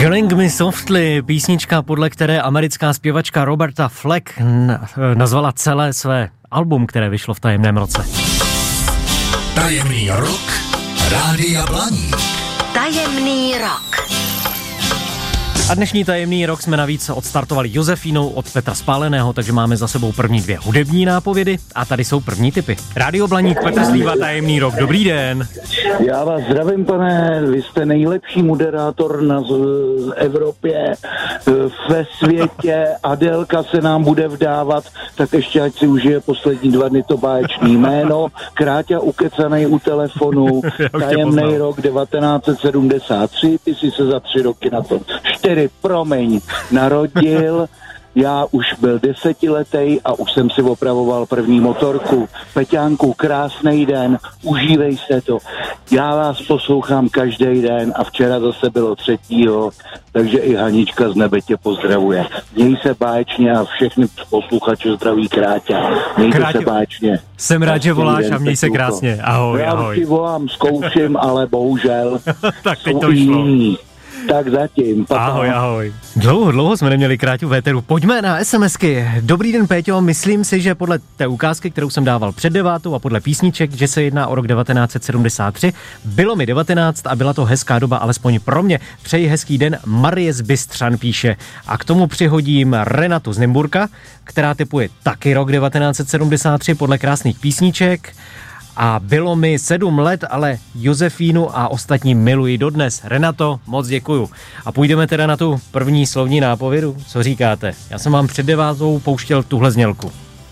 Killing Me Softly, písnička, podle které americká zpěvačka Roberta Fleck nazvala celé své album, které vyšlo v tajemném roce. Tajemný rok Rádia Blaník. Tajemný rok. A dnešní tajemný rok jsme navíc odstartovali Josefínou od Petra Spáleného, takže máme za sebou první 2 hudební nápovědy a tady jsou první tipy. Rádio Blaník, Petr Slíva, tajemný rok, dobrý den. Já vás zdravím, pane, vy jste nejlepší moderátor na Evropě, ve světě, Adélka se nám bude vdávat, tak ještě ať si užije poslední 2 dny to báječný jméno, Kráťa ukecanej u telefonu, tajemný rok 1973, ty si se za 3 roky na to 4, promiň, narodil. Já už byl 10letý a už jsem si opravoval první motorku. Peťánku, krásný den, užívej se to. Já vás poslouchám každý den a včera zase bylo 3. takže i Hanička z nebe tě pozdravuje. Měj se báječně a všechny posluchače zdraví Kráťa. Mějte se báječně. Jsem rád, že voláš a měj se krásně. Ahoj, ahoj. Já si volám, zkouším, ale bohužel tak teď to vyšlo. Tak zatím. Papa. Ahoj, ahoj. Dlouho jsme neměli Kráťu v éteru. Pojďme na SMSky. Dobrý den, Péťo. Myslím si, že podle té ukázky, kterou jsem dával před 9 a podle písniček, že se jedná o rok 1973. Bylo mi 19 a byla to hezká doba, alespoň pro mě. Přeji hezký den. Marie z Bystřan píše. A k tomu přihodím Renatu z Nymburka, která tipuje taky rok 1973 podle krásných písniček. A bylo mi 7 let, ale Josefínu a ostatní miluji dodnes. Renato, moc děkuju. A půjdeme teda na tu první slovní nápovědu. Co říkáte? Já jsem vám před 9 pouštěl tuhle znělku.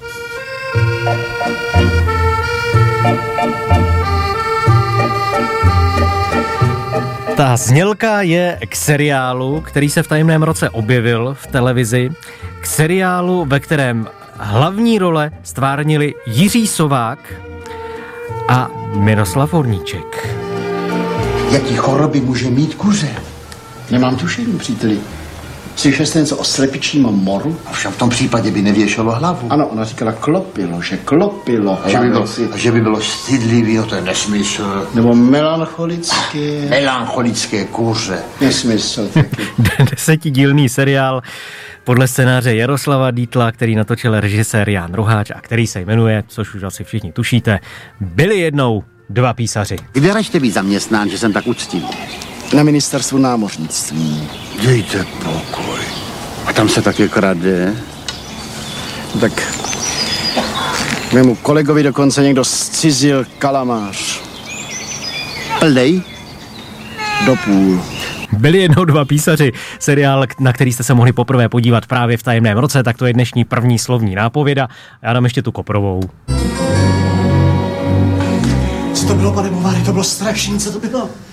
Ta znělka je k seriálu, který se v tajemném roce objevil v televizi. K seriálu, ve kterém hlavní role stvárnili Jiří Sovák a Miroslav Horníček. Jaký choroby může mít kuře? Nemám tušení, příteli. Slyšel jste něco o slepičím moru? A však v tom případě by nevěšelo hlavu. Ano, ona říkala klopilo, že klopilo. Že by bylo stydlivý, no to je nesmysl. Nebo melancholické. Melancholické kuře. Nesmysl taky. 10dílný seriál podle scénáře Jaroslava Dietla, který natočil režisér Jan Roháč a který se jmenuje, což už asi všichni tušíte, Byli jednou 2 písaři. Kde račte být zaměstnán, že jsem tak uctivý? Na ministerstvu námořnictví. Dejte pokoj. A tam se taky krade. Tak mému kolegovi dokonce někdo zcizil kalamář. Plnej do půl. Byli jednou 2 písaři, seriál, na který jste se mohli poprvé podívat právě v tajemném roce, tak to je dnešní první slovní nápověda. Já dám ještě tu koprovou. Co to bylo, pane Bovary? To bylo strašný, co to bylo?